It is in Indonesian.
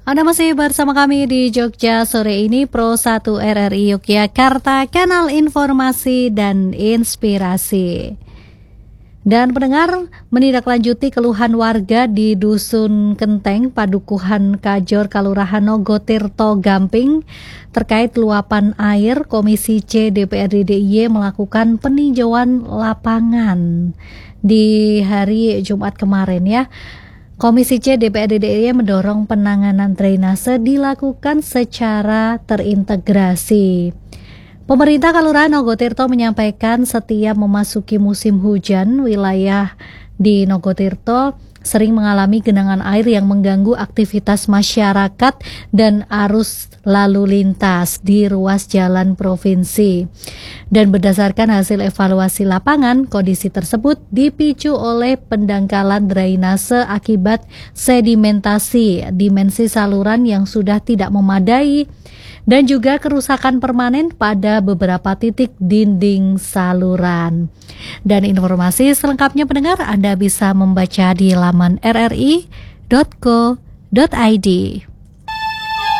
Anda masih bersama kami di Jogja sore ini, Pro 1 RRI Yogyakarta, kanal informasi dan inspirasi. Dan pendengar, menindaklanjuti keluhan warga di Dusun Kenteng, Padukuhan Kajor, Kalurahan Nogotirto, Gamping terkait luapan air, Komisi C DPRD DIY melakukan peninjauan lapangan di hari Jumat kemarin ya. Komisi C DPRD DIY mendorong penanganan drainase dilakukan secara terintegrasi. Pemerintah Kalurahan Nogotirto menyampaikan setiap memasuki musim hujan, wilayah di Nogotirto sering mengalami genangan air yang mengganggu aktivitas masyarakat dan arus lalu lintas di ruas jalan provinsi. Dan berdasarkan hasil evaluasi lapangan, kondisi tersebut dipicu oleh pendangkalan drainase akibat sedimentasi, dimensi saluran yang sudah tidak memadai, dan juga kerusakan permanen pada beberapa titik dinding saluran. Dan informasi selengkapnya pendengar Anda bisa membaca di laman rri.co.id.